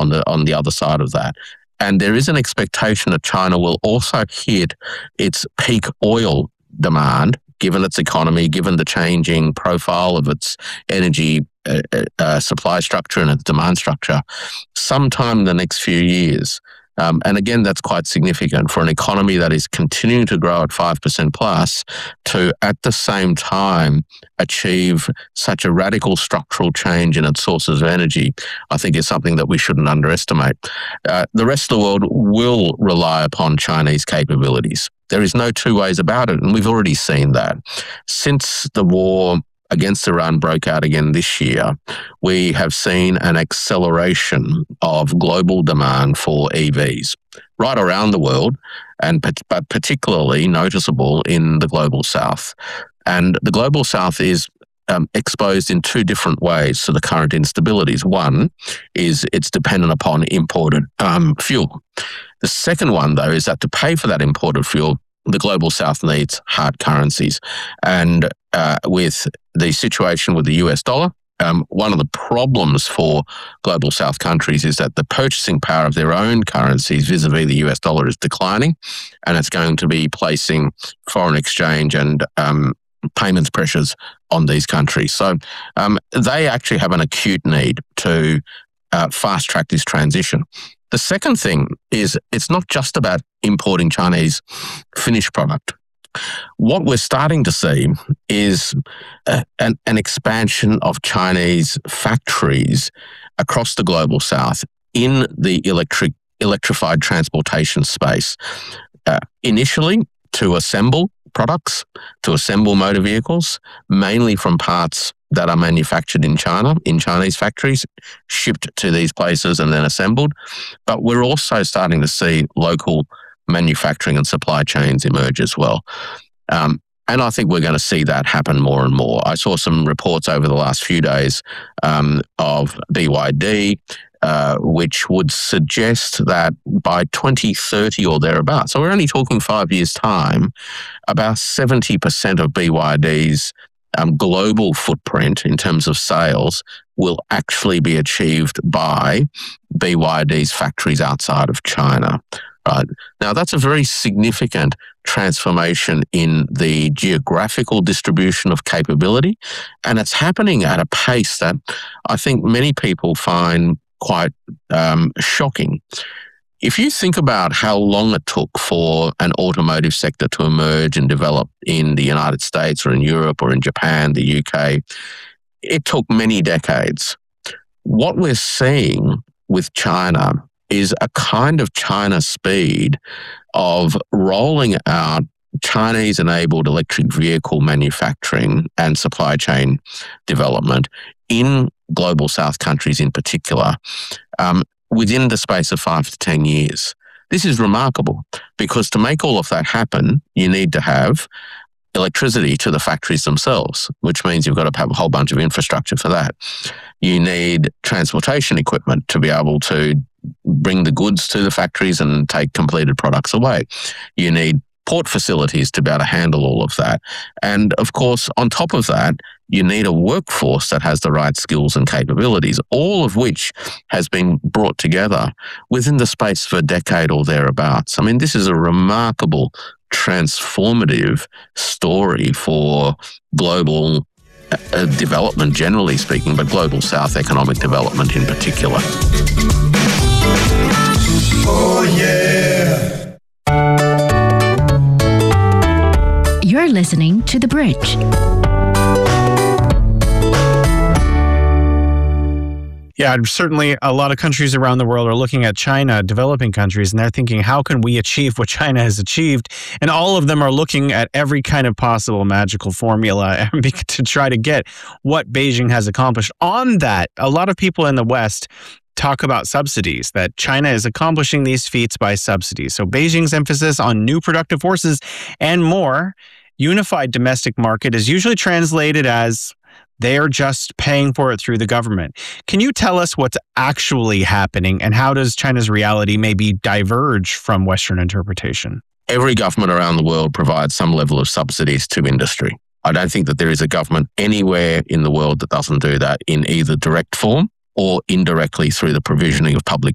on the other side of that. And there is an expectation that China will also hit its peak oil demand, given its economy, given the changing profile of its energy supply structure and its demand structure, sometime in the next few years. And again, that's quite significant for an economy that is continuing to grow at 5% plus to, at the same time, achieve such a radical structural change in its sources of energy, I think is something that we shouldn't underestimate. The rest of the world will rely upon Chinese capabilities. There is no two ways about it, and we've already seen that. Since the war against Iran broke out again this year, we have seen an acceleration of global demand for EVs right around the world, but particularly noticeable in the Global South. And the Global South is exposed in two different ways to the current instabilities. One is it's dependent upon imported fuel. The second one, though, is that to pay for that imported fuel, the Global South needs hard currencies. And with the situation with the US dollar, one of the problems for Global South countries is that the purchasing power of their own currencies vis-a-vis the US dollar is declining, and it's going to be placing foreign exchange and payments pressures on these countries. So they actually have an acute need to fast-track this transition. The second thing is it's not just about importing Chinese finished product. What we're starting to see is an expansion of Chinese factories across the Global South in the electrified transportation space. Initially, to assemble products, to assemble motor vehicles, mainly from parts that are manufactured in China, in Chinese factories, shipped to these places and then assembled. But we're also starting to see local manufacturing and supply chains emerge as well. And I think we're going to see that happen more and more. I saw some reports over the last few days of BYD, which would suggest that by 2030 or thereabouts, so we're only talking 5 years' time, about 70% of BYD's global footprint in terms of sales will actually be achieved by BYD's factories outside of China. Right. Now, that's a very significant transformation in the geographical distribution of capability, and it's happening at a pace that I think many people find quite shocking. If you think about how long it took for an automotive sector to emerge and develop in the United States or in Europe or in Japan, the UK, it took many decades. What we're seeing with China is a kind of China speed of rolling out Chinese-enabled electric vehicle manufacturing and supply chain development in Global South countries in particular, within the space of 5 to 10 years. This is remarkable because to make all of that happen, you need to have electricity to the factories themselves, which means you've got to have a whole bunch of infrastructure for that. You need transportation equipment to be able to bring the goods to the factories and take completed products away. You need port facilities to be able to handle all of that. And of course, on top of that, you need a workforce that has the right skills and capabilities, all of which has been brought together within the space of a decade or thereabouts. I mean, this is a remarkable, transformative story for global development, generally speaking, but Global South economic development in particular. Oh, yeah. You're listening to The Bridge. Yeah, certainly a lot of countries around the world are looking at China, developing countries, and they're thinking, how can we achieve what China has achieved? And all of them are looking at every kind of possible magical formula to try to get what Beijing has accomplished. On that, a lot of people in the West talk about subsidies, that China is accomplishing these feats by subsidies. So Beijing's emphasis on new productive forces and more unified domestic market is usually translated as they are just paying for it through the government. Can you tell us what's actually happening and how does China's reality maybe diverge from Western interpretation? Every government around the world provides some level of subsidies to industry. I don't think that there is a government anywhere in the world that doesn't do that in either direct form or indirectly through the provisioning of public